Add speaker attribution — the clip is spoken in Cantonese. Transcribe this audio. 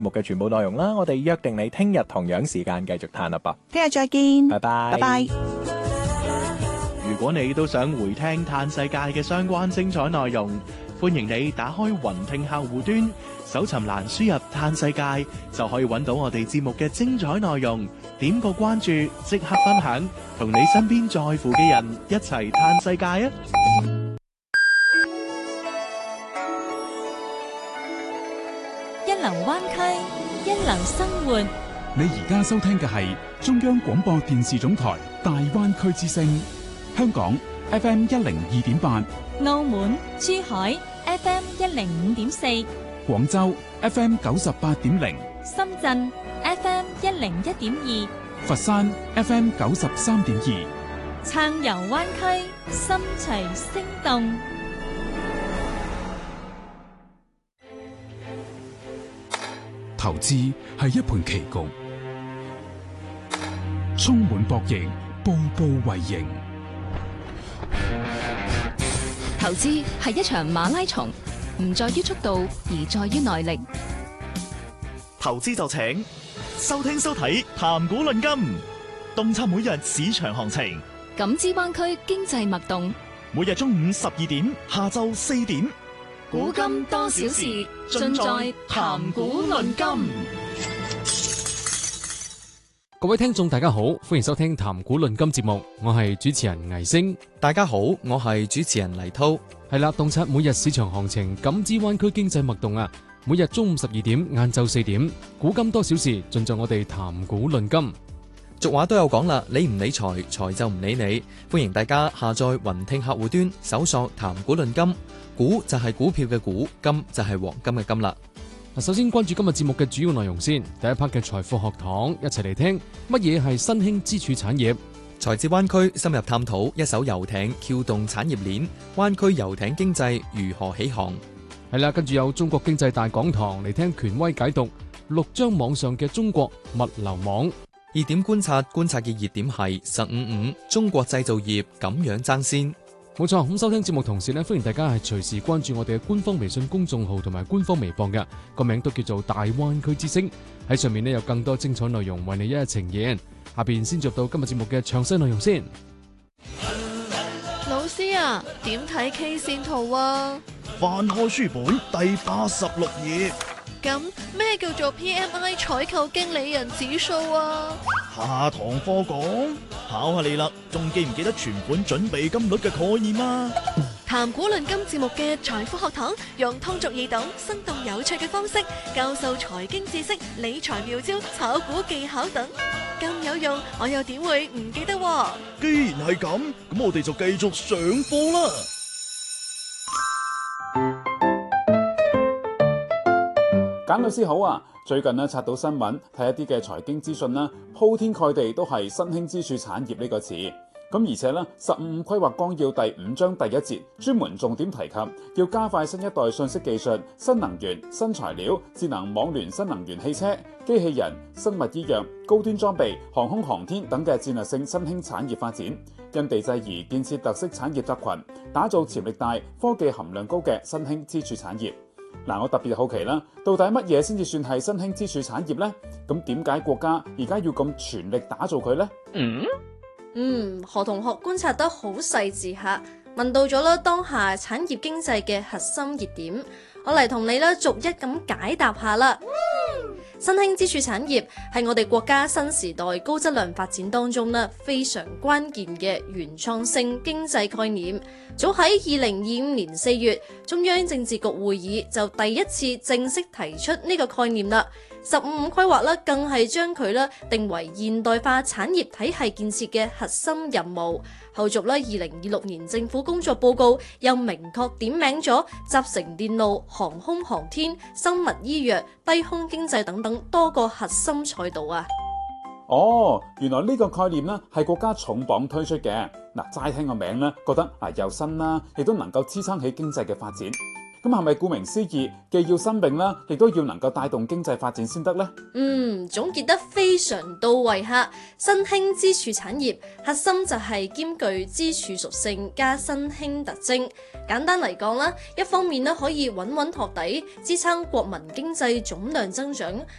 Speaker 1: 目嘅全部內容啦，我哋約定你聽日同樣時間繼續嘆啦噃。
Speaker 2: 聽日再見，
Speaker 1: 拜拜。
Speaker 2: 拜拜。
Speaker 3: 如果你都想回聽嘆世界嘅相關精彩內容，歡迎你打開雲聽客戶端，搜尋欄輸入嘆世界，就可以揾到我哋節目嘅精彩內容。點個關注，即刻分享，同你身邊在乎嘅人一齊嘆世界啊！
Speaker 4: 一能灣區，一能生活。
Speaker 5: 你而家收聽嘅係中央廣播電視總台大灣區之聲，香港 FM 102.8，
Speaker 4: 澳門、珠海 FM 105.4，
Speaker 5: 廣州 FM 98.0，
Speaker 4: 深圳 FM 101.2，
Speaker 5: 佛山 FM 93.2，
Speaker 4: 暢遊灣區，心隨聲動。
Speaker 5: 投資係一盤棋局，充滿博弈，步步為營。
Speaker 6: 投資係一場馬拉松，唔在於速度，而在於耐力。
Speaker 3: 投資就請收聽收睇談股論金，洞察每日市場行情，
Speaker 6: 感知灣區經濟脈動。
Speaker 3: 每日中午12點，下晝4點，
Speaker 6: 古今多少事，盡在談股論金。
Speaker 7: 各位聽眾大家好，歡迎收聽談股論金節目，我係主持人倪星。
Speaker 8: 大家好，我係主持人黎濤。
Speaker 7: 係啦，洞察每日市場行情，感知灣區經濟脈動啊！每日中午12點，晏晝4點，古今多少事，盡在我哋談股論金。
Speaker 8: 俗話都有講啦，理唔理財，財就唔理你。歡迎大家下載雲聽客戶端，搜索談股論金。股就係股票嘅股，金就係黃金嘅金啦。
Speaker 7: 首先關注今日節目嘅主要內容先。第一 part 嘅財富學堂，一齊嚟聽乜嘢係新興支柱產業。
Speaker 8: 財智灣區深入探討一艘遊艇撬動產業鏈，灣區遊艇經濟如何起航。
Speaker 7: 係啦，跟住有中國經濟大講堂嚟聽權威解讀6張網上嘅中國物流網。
Speaker 8: 熱點觀察嘅熱點係15.5中國製造業咁樣爭先。
Speaker 7: 冇錯，咁收聽節目同時呢，歡迎大家係隨時關注我哋嘅官方微信公眾號同埋官方微博嘅，個名都叫做大灣區之聲。喺上面呢，有更多精彩內容為你一一呈現。下邊先做到今日節目嘅詳細內容先。
Speaker 9: 老師啊，點睇 K 線圖啊？
Speaker 3: 翻開書本第86頁。
Speaker 9: 咁咩叫做 PMI 採購經理人指數啊？
Speaker 3: 下堂課講，考下你啦，仲記唔記得存款準備金率嘅概念啊？
Speaker 9: 談股論金節目嘅財富學堂，用通俗易懂、生動有趣嘅方式教授財經知識、理財妙招、炒股技巧等，咁有用，我又點會唔記得喎？
Speaker 3: 既然係咁，咁我哋就繼續上課啦。
Speaker 10: 簡律師好啊！最近刷到新聞，睇一啲嘅財經資訊啦，鋪天蓋地都係新興支柱產業呢個詞。咁而且咧，15規劃綱要第5章第1節專門重點提及，要加快新一代信息技術、新能源、新材料、智能網聯、新能源汽車、機器人、生物醫藥、高端裝備、航空航天等嘅戰略性新興產業發展，因地制宜建設特色產業集群，打造潛力大、科技含量高嘅新興支柱產業。我特別好奇啦，到底乜嘢先至算係新興支柱產業呢？咁點解國家而家要咁全力打造佢呢？
Speaker 11: 何同學觀察得好細緻下，問到咗啦當下產業經濟嘅核心熱點，我嚟同你啦逐一咁解答下啦。新興支柱產業係我哋國家新時代高質量發展當中呢非常關鍵嘅原創性經濟概念。早喺2025年4月，中央政治局會議就第一次正式提出呢個概念啦。15規劃啦，更係將佢啦定為現代化產業體系建設嘅核心任務。後續啦，2026年政府工作報告又明確點名咗集成電路、航空航天、生物醫藥、低空經濟等等多個核心賽道啊！
Speaker 10: 原來呢個概念呢係國家重磅推出嘅。齋聽個名呢，覺得又新啦，亦都能夠支撐起經濟嘅發展。 咁係咪顧名思義，既要新穎啦，亦都要能夠帶動經濟發展先得呢？
Speaker 11: 總結得非常到位哈！新興支柱產業核心就係兼具支柱屬性加新興特徵。簡單嚟講啦，一方面咧可以穩穩托底，支撐國民經濟總量增長；